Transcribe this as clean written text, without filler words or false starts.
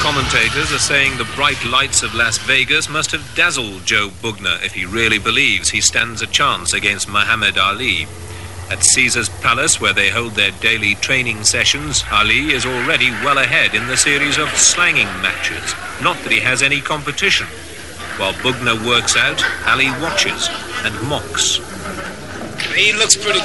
commentators are saying the bright lights of Las Vegas must have dazzled Joe Bugner if he really believes he stands a chance against Muhammad Ali. At Caesar's Palace, where they hold their daily training sessions, Ali is already well ahead in the series of slanging matches. Not that he has any competition. While Bugner works out, Ali watches and mocks. He looks pretty